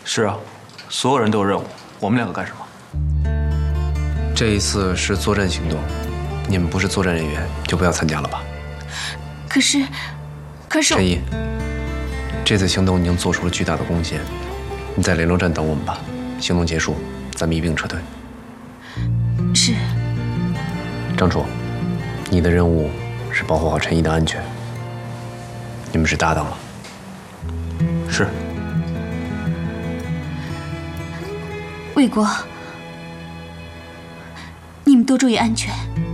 是啊，所有人都有任务，我们两个干什么？ 这一次是作战行动，你们不是作战人员，就不要参加了吧。 可是， 陈毅，这次行动已经做出了巨大的贡献，你在联络站等我们吧。行动结束，咱们一并撤退。 是。 张楚，你的任务是保护好陈毅的安全。你们是搭档了。 是。 魏国，你们多注意安全。